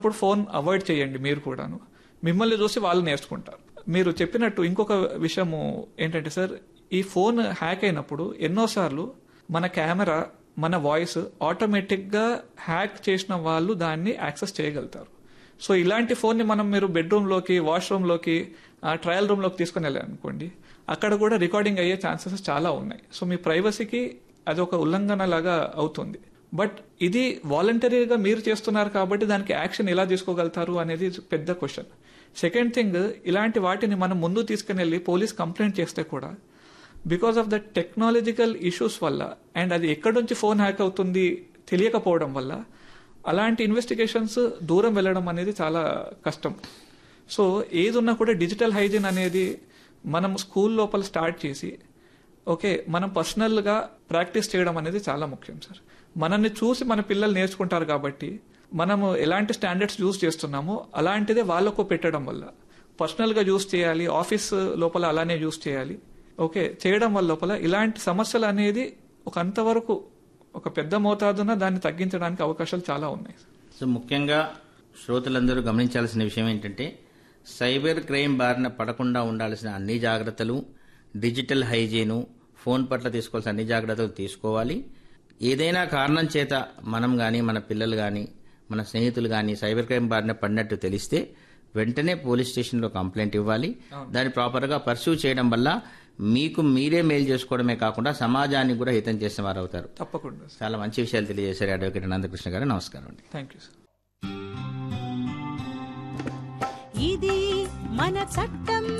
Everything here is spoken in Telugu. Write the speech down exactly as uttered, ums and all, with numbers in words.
ఇప్పుడు ఫోన్ అవాయిడ్ చేయండి మీరు కూడాను. మిమ్మల్ని చూసి వాళ్ళు నేర్చుకుంటారు. మీరు చెప్పినట్టు ఇంకొక విషయము ఏంటంటే సార్, ఈ ఫోన్ హ్యాక్ అయినప్పుడు ఎన్నోసార్లు మన కెమెరా, మన వాయిస్ ఆటోమేటిక్ గా హ్యాక్ చేసిన వాళ్ళు దాన్ని యాక్సెస్ చేయగలుగుతారు. సో ఇలాంటి ఫోన్ ని మనం మీరు బెడ్రూమ్ లోకి, వాష్రూమ్ లోకి, ట్రయల్ రూమ్ లోకి తీసుకుని వెళ్ళారనుకోండి, అక్కడ కూడా రికార్డింగ్ అయ్యే ఛాన్సెస్ చాలా ఉన్నాయి. సో మీ ప్రైవసీకి అది ఒక ఉల్లంఘన లాగా అవుతుంది. బట్ ఇది వాలంటరీగా మీరు చేస్తున్నారు కాబట్టి దానికి యాక్షన్ ఎలా తీసుకోగలుగుతారు అనేది పెద్ద క్వశ్చన్. సెకండ్ థింగ్, ఇలాంటి వాటిని మనం ముందు తీసుకుని వెళ్ళి పోలీస్ కంప్లైంట్ చేస్తే కూడా because of the technological issues వల్ల అండ్ అది ఎక్కడి నుంచి ఫోన్ హ్యాక్ అవుతుంది తెలియకపోవడం వల్ల అలాంటి ఇన్వెస్టిగేషన్స్ దూరం వెళ్ళడం అనేది చాలా కష్టం. సో ఏది ఉన్నా కూడా డిజిటల్ హైజీన్ అనేది మనం స్కూల్ లోపల స్టార్ట్ చేసి ఓకే మనం పర్సనల్గా ప్రాక్టీస్ చేయడం అనేది చాలా ముఖ్యం సార్. మనల్ని చూసి మన పిల్లలు నేర్చుకుంటారు కాబట్టి మనము ఎలాంటి స్టాండర్డ్స్ యూజ్ చేస్తున్నామో అలాంటిదే వాళ్ళకు పెట్టడం వల్ల పర్సనల్గా యూజ్ చేయాలి, ఆఫీస్ లోపల అలానే యూజ్ చేయాలి. ఓకే చేయడం వల్ల లోపల ఇలాంటి సమస్యలు అనేది ఒక అంతవరకు ఒక పెద్ద మోతాదున దాన్ని తగ్గించడానికి అవకాశాలు చాలా ఉన్నాయి. సో ముఖ్యంగా శ్రోతలందరూ గమనించాల్సిన విషయం ఏంటంటే సైబర్ క్రైమ్ బారిన పడకుండా ఉండాల్సిన అన్ని జాగ్రత్తలు, డిజిటల్ హైజీను, ఫోన్ పట్ల తీసుకోవాల్సిన అన్ని జాగ్రత్తలు తీసుకోవాలి. ఏదైనా కారణం చేత మనం కానీ, మన పిల్లలు కానీ, మన స్నేహితులు కానీ సైబర్ క్రైమ్ బారిన పడినట్టు తెలిస్తే వెంటనే పోలీస్ స్టేషన్లో కంప్లైంట్ ఇవ్వాలి. దాన్ని ప్రాపర్గా పర్సూ చేయడం వల్ల మీకు మీరే మేలు చేసుకోవడమే కాకుండా సమాజానికి కూడా హితం చేసిన వారు అవుతారు. తప్పకుండా. చాలా మంచి విషయాలు తెలియజేశారు అడ్వకేట్ అనంతకృష్ణ గారు. నమస్కారం అండి. Thank you sir. ఇది మన చట్టం